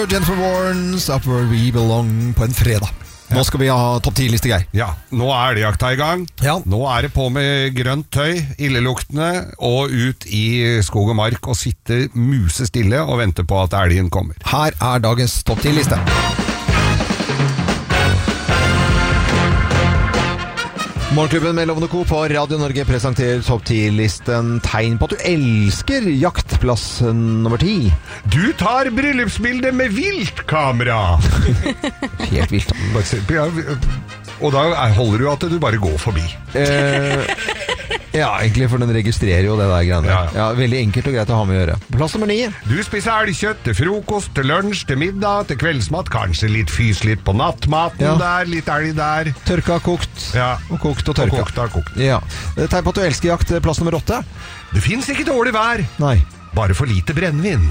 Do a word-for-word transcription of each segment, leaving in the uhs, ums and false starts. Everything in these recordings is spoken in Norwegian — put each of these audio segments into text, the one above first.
Jennifer Warnes, Up Where We Belong på en fredag. Nå skal vi ha topp ti-liste, Geir. Ja, nå er elgjakta i gang. Ja. Nå er det på med grønt tøy, illeluktende, og ut i skog og mark og sitte musestille og vente på at elgen kommer. Her er dagens topp ti-liste. Morgenklubben med Lovende Co. på Radio Norge presenterer topp ti-listen Tegn på at du elsker jaktplass nummer ti. Du tar bryllupsbildet med viltkamera. Helt vilt. Og da holder du at du bare går forbi. Eh, ja, egentlig, for den registrerer jo det der greiene. Ja, ja. Ja, veldig enkelt og greit å ha med å gjøre. Plass nummer ni. Du spiser elgkjøtt til frokost, til lunsj, til middag, til kveldsmat, kanskje litt fys litt på nattmaten Ja. der, litt elg der. Tørka, kokt, Ja. og kokt og tørka. Og kokt, og kokt. Ja. Tegn på at du elsker jakt. Plass nummer åtte. Det finnes ikke dårlig vær, Nei. bare for lite brennevin.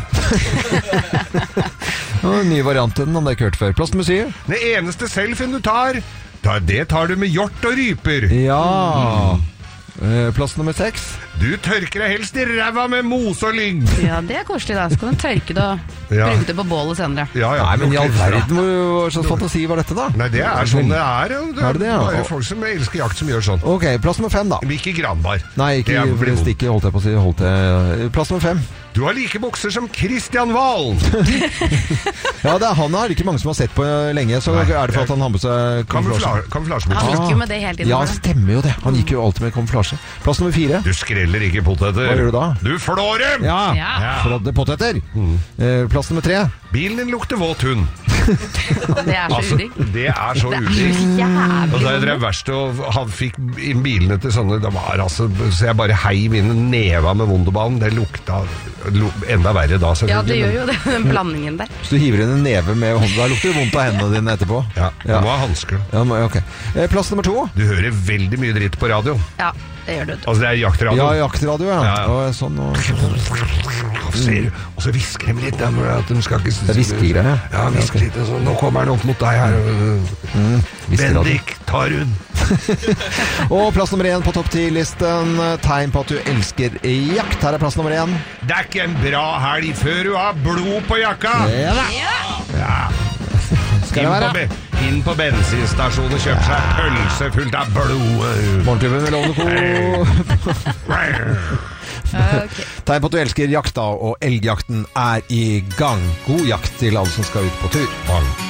Nå, nye varianten, om det er ikke hørt før. Plass nummer syv. Det eneste selfien du tar, da- det tar du med hjort og ryper. Ja. Eh, Plass nummer seks. Du tørker deg helst i ræva med mose og lygg. Ja, det er koselig da. Så kan du tørke det og Ja. bruke det på bålet senere. Ja, ja, Nei, men i all lukter fra. verden, hvor hva slags fantasi var dette da? Nei, det er sånn det er. og Det Er er det det, ja? bare folk som elsker jakt som gjør sånn. Ok, plass nummer fem da. Men ikke Granbar. Nei, ikke Det er for det blir stikket, holdt jeg på å si. Holdt jeg. Plass nummer fem. Du har like bukser som Christian Wahl. Ja, det er han har ikke mange som har sett på lenge, så Nei, er det for at han har med seg kamuflasje. Kamufla- Kamuflasjebukser. Han gikk jo med det hele tiden. Ja, var det? stemmer jo det. Han gikk jo alltid med kamuflasje. Plass nummer fire. Du skreller ikke poteter. Hva gjør du da? Du flår dem! Ja, Ja. flådde poteter. Eh, Plass nummer tre. Bilen din lukter våt hund. Det er så Altså, udigg. det er så Det er udigg. så jævlig. Og det er det verste, og han fikk i bilene til sånne, det var altså, så jeg bare heiv inn en neva med Wunderbaum, det lukta lu- enda verre da, selvfølgelig. Ja, det gjør jo det, den blandingen der. Så du hiver inn en neve med hånd, da lukter det vondt av hendene dine etterpå. Ja, du Ja. må ha hansker. Ja, må- ok. Eh, Plass nummer to. Du hører veldig mye dritt på radio. Ja, det gjør du. Altså, det er jaktradio. Ja, jaktradio, ja. Ja, ja. Og sånn, og... Og ser du- Og så visker de litt der, at de skal ikke... Det er viskegreier, ja. Ja, visker litt, og så, nå kommer han opp mot deg her. Viskeradio. Bendik, tar hun. Og plass nummer én på topp ti-listen. Tegn på at du elsker jakt. Her er plass nummer én. Det er ikke en bra helg før du har blod på jakka. Ja da. Ja. Skal Inn det på, være? be- inn på bensinstasjonen og kjøpe seg pølse fullt av blod. Morgenklubben med Lovende Co. Ok. Tegn på at du elsker jakt da, og elgjakten er i gang. God jakt til alle som skal ut på tur. Bang.